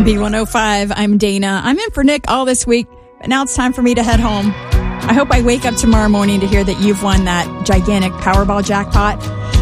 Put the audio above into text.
B105. I'm Dana. I'm in for Nick all this week, but now it's time for me to head home. I hope I wake up tomorrow morning to hear that you've won that gigantic Powerball jackpot.